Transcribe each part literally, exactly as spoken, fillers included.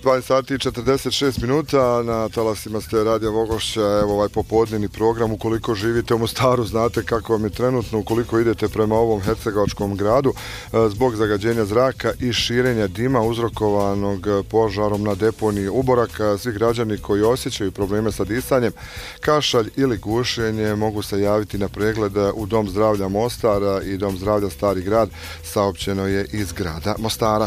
dvadeset sati i četrdeset šest minuta, na talasima ste Radija Vogošća, evo ovaj popodnevni program. Ukoliko živite u Mostaru, znate kako vam je trenutno, ukoliko idete prema ovom hercegovačkom gradu, zbog zagađenja zraka i širenja dima uzrokovanog požarom na deponiji Uborak, svi građani koji osjećaju probleme sa disanjem, kašalj ili gušenje mogu se javiti na pregled u Dom zdravlja Mostar i Dom zdravlja Stari grad, saopćeno je iz grada Mostara.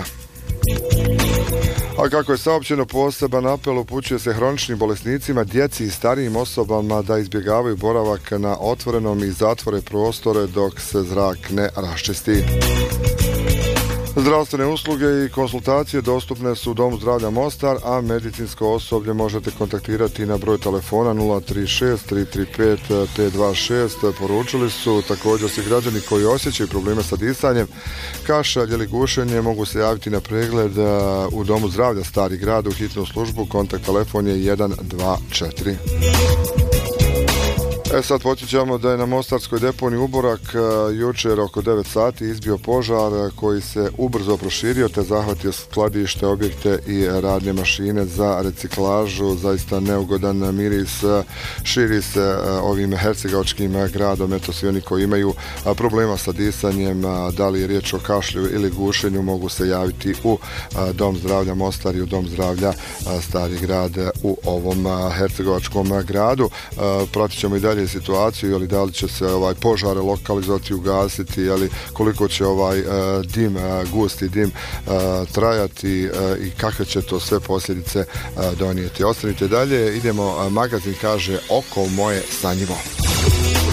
A kako je saopćeno, poseban apel upućuje se hroničnim bolesnicima, djeci i starijim osobama da izbjegavaju boravak na otvorenom i zatvore prostore dok se zrak ne raščisti. Zdravstvene usluge i konsultacije dostupne su u Domu zdravlja Mostar, a medicinsko osoblje možete kontaktirati na broj telefona nula tri šest tri tri pet pet dva šest. Poručili su također svi građani koji osjećaju probleme sa disanjem, kašalj ili gušenje mogu se javiti na pregled u Domu zdravlja Stari grad u hitnu službu. Kontakt telefon je jedan dva četiri. E sad podsjećamo da je na mostarskoj deponiji Uborak jučer oko devet sati izbio požar koji se ubrzo proširio te zahvatio skladište, objekte i radne mašine za reciklažu. Zaista neugodan miris širi se ovim hercegovačkim gradom. Eto, svi oni koji imaju problema sa disanjem, da li je riječ o kašlju ili gušenju, mogu se javiti u Dom zdravlja Mostar i u Dom zdravlja Stari grad u ovom hercegovačkom gradu. Pratit ćemo i dalje situaciju, ali da li će se ovaj požare lokalizovati, ugasiti, ali koliko će ovaj uh, dim, uh, gusti dim uh, trajati uh, i kakve će to sve posljedice uh, donijeti. Ostanite dalje, idemo, uh, magazin kaže Oko moje sanjivo.